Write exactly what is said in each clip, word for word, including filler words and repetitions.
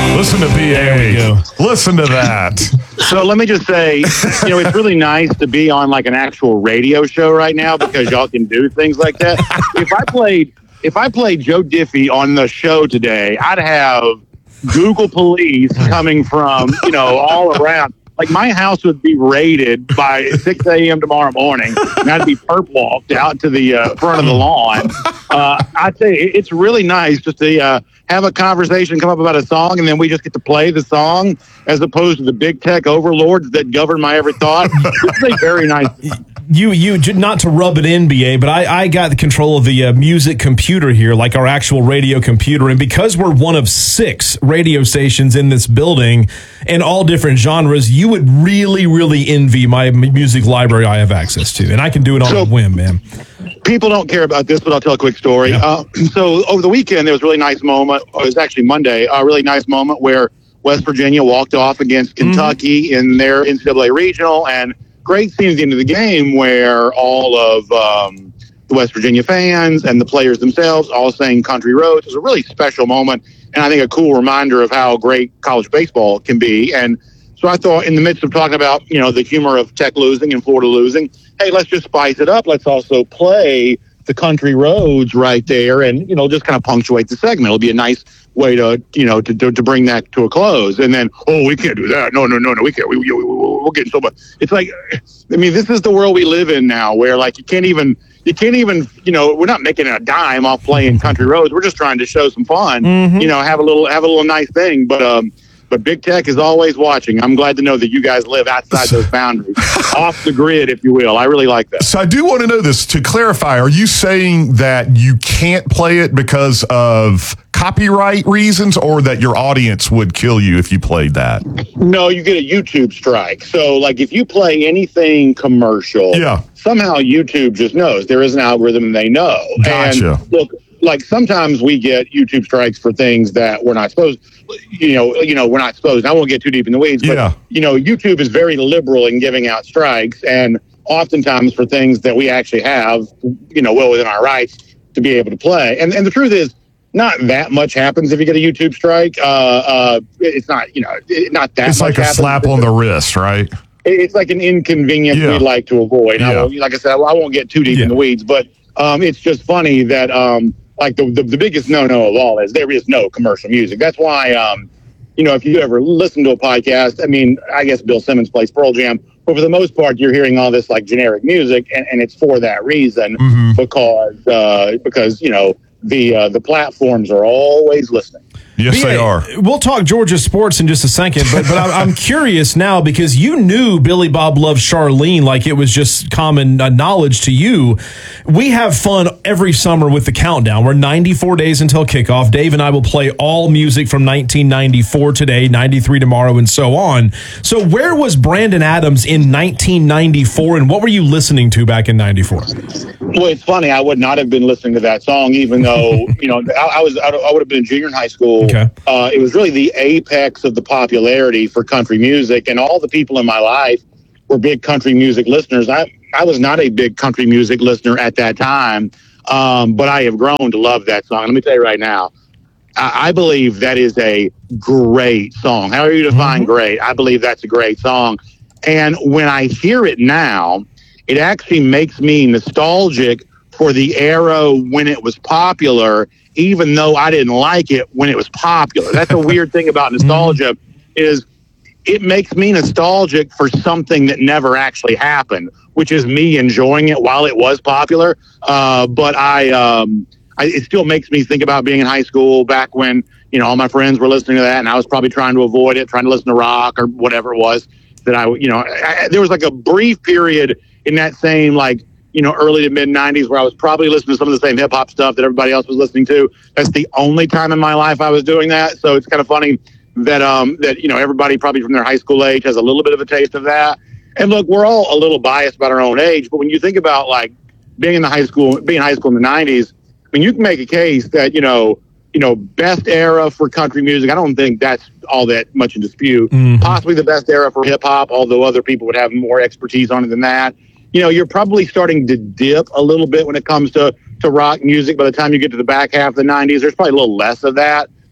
Listen to B A. There we go. Listen to that. So let me just say, you know, it's really nice to be on like an actual radio show right now because y'all can do things like that. If I played, if I played Joe Diffie on the show today, I'd have Google police coming from, you know, all around. Like my house would be raided by six a.m. tomorrow morning, and I'd be perp walked out to the uh, front of the lawn. Uh, I tell you, it's really nice just to uh, have a conversation, come up about a song, and then we just get to play the song as opposed to the big tech overlords that govern my every thought. It's a very nice. You, you, not to rub it in, B A, but I, I got the control of the uh, music computer here, like our actual radio computer. And because we're one of six radio stations in this building and all different genres, you would really, really envy my music library I have access to. And I can do it on So- a whim, man. People don't care about this, but I'll tell a quick story. Yeah. Uh, so over the weekend, there was a really nice moment. It was actually Monday, a really nice moment where West Virginia walked off against Kentucky mm-hmm. in their N C double A regional, and great scene at the end of the game where all of um, the West Virginia fans and the players themselves all sang Country Roads. It was a really special moment, and I think a cool reminder of how great college baseball can be. And so I thought, in the midst of talking about, you know, the humor of Tech losing and Florida losing, hey, let's just spice it up. Let's also play the Country Roads right there and, you know, just kind of punctuate the segment. It'll be a nice way to, you know, to to, to bring that to a close. And then, oh, we can't do that. No, no, no, no, we can't. We, we, we, we're getting so much. It's like, I mean, this is the world we live in now where, like, you can't even, you can't even, you know, we're not making a dime off playing Country Roads. We're just trying to show some fun, mm-hmm. you know, have a little, have a little nice thing. But, um, But Big Tech is always watching. I'm glad to know that you guys live outside those boundaries, off the grid, if you will. I really like that. So I do want to know this. To clarify, are you saying that you can't play it because of copyright reasons or that your audience would kill you if you played that? No, you get a YouTube strike. So, like, if you play anything commercial, yeah. somehow YouTube just knows. There is an algorithm and they know. Gotcha. And look, like sometimes we get YouTube strikes for things that we're not supposed, you know, you know, we're not supposed. I won't get too deep in the weeds, but yeah. you know, YouTube is very liberal in giving out strikes, and oftentimes for things that we actually have, you know, well within our rights to be able to play. And and the truth is, not that much happens if you get a YouTube strike. Uh, uh, it's not, you know, it, not that. It's much like a happens. slap on the wrist, right? It's like an inconvenience yeah. we'd like to avoid. Yeah. I won't, like I said, I won't get too deep yeah. in the weeds, but um, it's just funny that. Um, Like the, the the biggest no-no of all is there is no commercial music. That's why, um, you know, if you ever listen to a podcast, I mean, I guess Bill Simmons plays Pearl Jam, but for the most part, you're hearing all this like generic music, and, and it's for that reason mm-hmm. because uh, because you know the uh, the platforms are always listening. Yes, B A, they are. We'll talk Georgia sports in just a second, but but I'm, I'm curious now because you knew Billy Bob loved Charlene like it was just common uh, knowledge to you. We have fun every summer with the countdown. We're ninety-four days until kickoff. Dave and I will play all music from nineteen ninety-four today, ninety-three tomorrow, and so on. So where was Brandon Adams in nineteen ninety-four, and what were you listening to back in ninety-four? Well, it's funny. I would not have been listening to that song, even though, you know, I, I was, I, I would have been a junior in high school. Okay. Uh, it was really the apex of the popularity for country music, and all the people in my life were big country music listeners. I, I was not a big country music listener at that time, um, but I have grown to love that song. Let me tell you right now, I, I believe that is a great song. However you define mm-hmm. great, I believe that's a great song. And when I hear it now, it actually makes me nostalgic for the era when it was popular, even though I didn't like it when it was popular. That's a weird thing about nostalgia is it makes me nostalgic for something that never actually happened, which is me enjoying it while it was popular. Uh, but I, um, I, it still makes me think about being in high school back when, you know, all my friends were listening to that and I was probably trying to avoid it, trying to listen to rock or whatever it was that I, you know, I, there was like a brief period in that same, like, you know, early to mid nineties where I was probably listening to some of the same hip hop stuff that everybody else was listening to. That's the only time in my life I was doing that. So it's kind of funny that, um, that, you know, everybody probably from their high school age has a little bit of a taste of that. And look, we're all a little biased about our own age, but when you think about like being in the high school, being in high school in the nineties, I mean, you can make a case that, you know, you know, best era for country music. I don't think that's all that much in dispute. Mm-hmm. Possibly the best era for hip hop, although other people would have more expertise on it than that. You know, you're probably starting to dip a little bit when it comes to, to rock music. By the time you get to the back half of the nineties, there's probably a little less of that.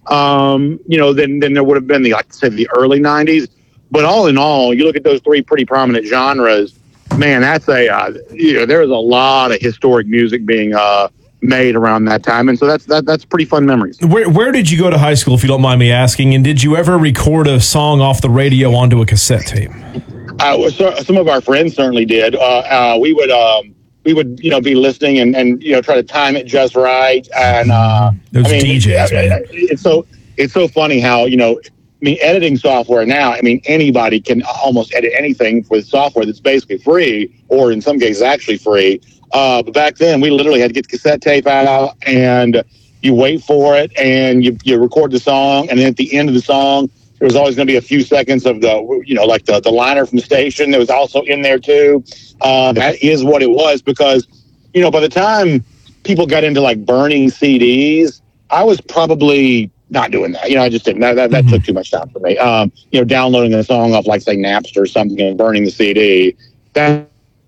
um, you know, than than there would have been the like I said the early nineties. But all in all, you look at those three pretty prominent genres. Man, that's a uh, you know, there's a lot of historic music being uh, made around that time, and so that's that, that's pretty fun memories. Where where did you go to high school, if you don't mind me asking? And did you ever record a song off the radio onto a cassette tape? Uh, so, some of our friends certainly did. Uh, uh, we would um, we would you know be listening and, and you know try to time it just right. And uh, those I mean, D Js, it, man. It's so it's so funny how you know. I mean, editing software now, I mean, anybody can almost edit anything with software that's basically free, or in some cases actually free. Uh, but back then, we literally had to get the cassette tape out, and you wait for it, and you, you record the song, and then at the end of the song, there was always going to be a few seconds of the, you know, like the, the liner from the station that was also in there, too. Uh, that is what it was, because, you know, by the time people got into, like, burning C Ds, I was probably not doing that. You know, I just didn't. That, that, that mm-hmm. took too much time for me. Um, you know, downloading a song off, like, say, Napster or something and burning the C D. That,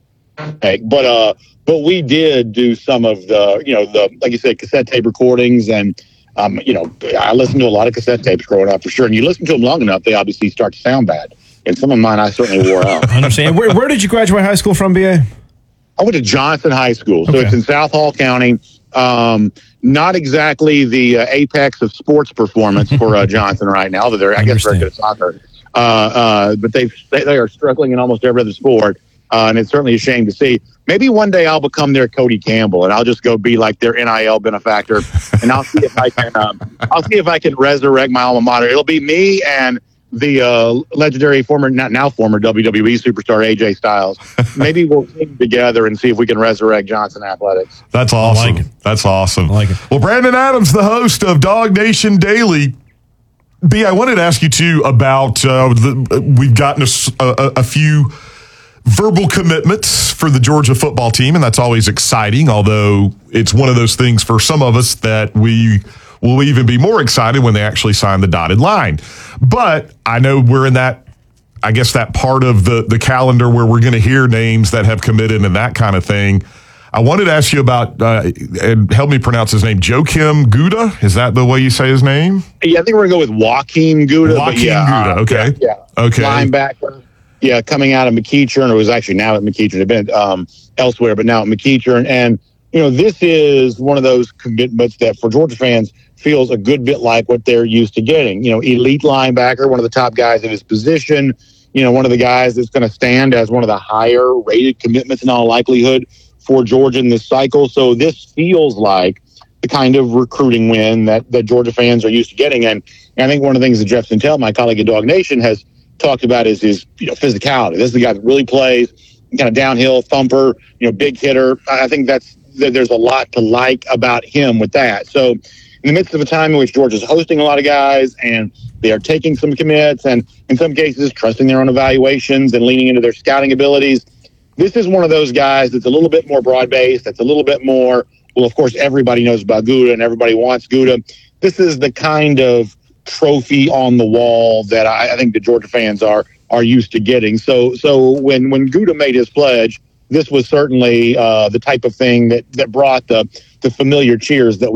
but uh, but we did do some of the, you know, the like you said, cassette tape recordings, and um, you know, I listened to a lot of cassette tapes growing up for sure. And you listen to them long enough, they obviously start to sound bad. And some of mine, I certainly wore out. I understand. Where, where did you graduate high school from, B A? I went to Johnson High School, so okay. It's in South Hall County. Um, not exactly the uh, apex of sports performance for uh, Johnson right now, although they're, I, I guess, very good at soccer. Uh, uh, but they they are struggling in almost every other sport, uh, and it's certainly a shame to see. Maybe one day I'll become their Cody Campbell, and I'll just go be like their N I L benefactor, and I'll see if I can. Um, I'll see if I can resurrect my alma mater. It'll be me and the uh, legendary former, not now former W W E superstar A J Styles. Maybe we'll team together and see if we can resurrect Johnson Athletics. That's awesome. I like it. That's awesome. I like it. Well, Brandon Adams, the host of Dog Nation Daily. B, I wanted to ask you too about uh, the, we've gotten a, a, a few verbal commitments for the Georgia football team, and that's always exciting. Although it's one of those things for some of us that we will even be more excited when they actually sign the dotted line. But I know we're in that, I guess, that part of the, the calendar where we're going to hear names that have committed and that kind of thing. I wanted to ask you about, uh, and help me pronounce his name, Joakim Gouda. Is that the way you say his name? Yeah, I think we're going to go with Joakim Gouda. Joakim yeah, Gouda, okay. Yeah, yeah. Okay. Linebacker. Yeah, coming out of McEachern, or was actually now at McEachern. They've been um, elsewhere, but now at McEachern. And, you know, this is one of those commitments that for Georgia fans feels a good bit like what they're used to getting. You know, elite linebacker, one of the top guys at his position, you know, one of the guys that's going to stand as one of the higher rated commitments in all likelihood for Georgia in this cycle. So this feels like the kind of recruiting win that, that Georgia fans are used to getting. And, and I think one of the things that Jeff Santel, my colleague at Dog Nation, has talked about is his, you know, physicality. This is the guy that really plays, kind of downhill thumper, you know, big hitter. I think that's, there's a lot to like about him with that. So in the midst of a time in which Georgia's hosting a lot of guys and they are taking some commits and in some cases trusting their own evaluations and leaning into their scouting abilities, this is one of those guys that's a little bit more broad-based, that's a little bit more, well, of course, everybody knows about Gouda and everybody wants Gouda. This is the kind of trophy on the wall that I, I think the Georgia fans are are used to getting. So so when, when Gouda made his pledge, this was certainly uh, the type of thing that, that brought the, the familiar cheers that we